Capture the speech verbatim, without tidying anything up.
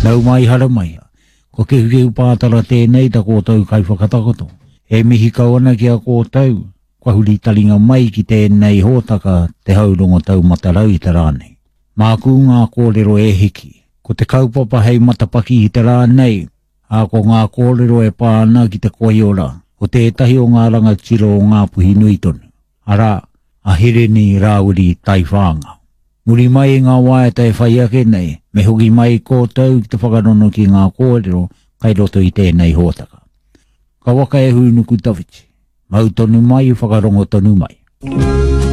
Nau mai hara mai. Ko ke huke upātara tēnei ta kōtau kai whakatakoto. E mihi kawana ki a kōtau. Kwa huri talinga mai ki tēnei hōtaka te haurongo tau matarau i te rānei. Māku ngā kōrero e hiki. Ko te kaupapa hei matapaki i te rānei. A ko ngā kōrero e pāna ki te koiora. O tētahi o ngā rangatiro o ngā puhi nui tonu. Ara, a here ni rāuri tai whāanga. Muri mai ngā waeta e whai ake nei. Me hoki mai kōtau ki te whakarono ki ngā kōrero kai roto i tēnei hōtaka. Ka waka e hunuku tawiti. Mau tonu mai, whakarongo tonu mai.